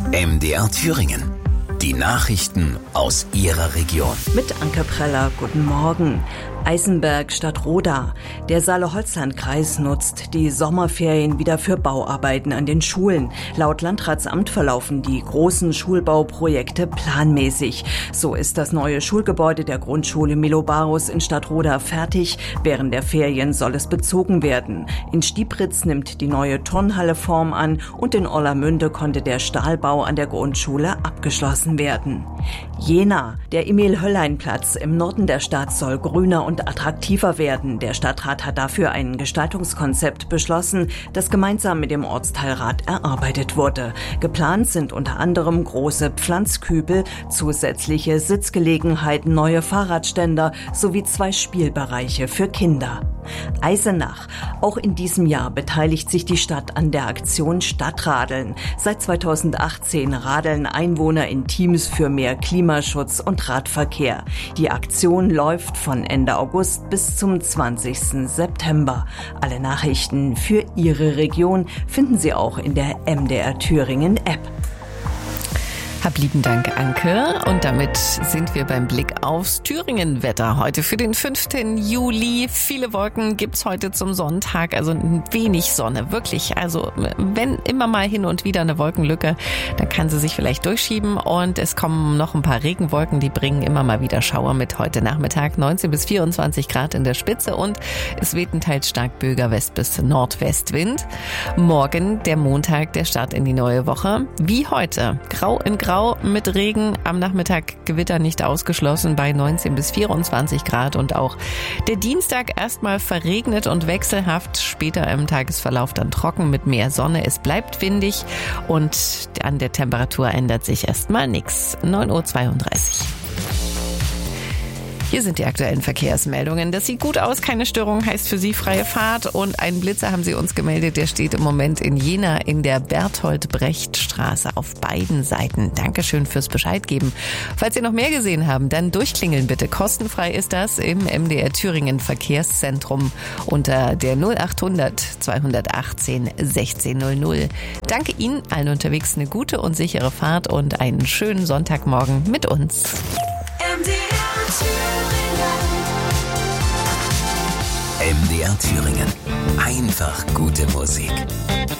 MDR Thüringen. Die Nachrichten aus Ihrer Region. Mit Anke Preller, guten Morgen. Eisenberg statt Roda. Der Saale-Holzland-Kreis nutzt die Sommerferien wieder für Bauarbeiten an den Schulen. Laut Landratsamt verlaufen die großen Schulbauprojekte planmäßig. So ist das neue Schulgebäude der Grundschule Milobarus in Stadtroda fertig. Während der Ferien soll es bezogen werden. In Stiepritz nimmt die neue Turnhalle Form an und in Orlamünde konnte der Stahlbau an der Grundschule abgeschlossen werden. Jena. Der Emil-Hölllein-Platz im Norden der Stadt soll grüner und attraktiver werden. Der Stadtrat hat dafür ein Gestaltungskonzept beschlossen, das gemeinsam mit dem Ortsteilrat erarbeitet wurde. Geplant sind unter anderem große Pflanzkübel, zusätzliche Sitzgelegenheiten, neue Fahrradständer sowie 2 Spielbereiche für Kinder. Eisenach. Auch in diesem Jahr beteiligt sich die Stadt an der Aktion Stadtradeln. Seit 2018 radeln Einwohner in Teams für mehr Klimaschutz und Radverkehr. Die Aktion läuft von Ende August bis zum 20. September. Alle Nachrichten für Ihre Region finden Sie auch in der MDR Thüringen App. Hab lieben Dank, Anke. Und damit sind wir beim Blick aufs Thüringen-Wetter. Heute für den 5. Juli. Viele Wolken gibt's heute zum Sonntag, also wenig Sonne, wirklich. Also wenn immer mal hin und wieder eine Wolkenlücke, dann kann sie sich vielleicht durchschieben. Und es kommen noch ein paar Regenwolken, die bringen immer mal wieder Schauer mit. Heute Nachmittag 19 bis 24 Grad in der Spitze und es weht ein teils stark böiger West- bis Nordwestwind. Morgen, der Montag, der Start in die neue Woche. Wie heute, grau in grau mit Regen, am Nachmittag Gewitter nicht ausgeschlossen bei 19 bis 24 Grad und auch der Dienstag erstmal verregnet und wechselhaft, später im Tagesverlauf dann trocken mit mehr Sonne. Es bleibt windig und an der Temperatur ändert sich erstmal nichts. 9:32 Uhr. Hier sind die aktuellen Verkehrsmeldungen. Das sieht gut aus, keine Störung, heißt für Sie freie Fahrt. Und einen Blitzer haben Sie uns gemeldet, der steht im Moment in Jena in der Berthold-Brecht-Straße auf beiden Seiten. Dankeschön fürs Bescheidgeben. Falls Sie noch mehr gesehen haben, dann durchklingeln bitte. Kostenfrei ist das im MDR Thüringen Verkehrszentrum unter der 0800 218 1600. Danke Ihnen allen unterwegs, eine gute und sichere Fahrt und einen schönen Sonntagmorgen mit uns. MDR Thüringen. Einfach gute Musik.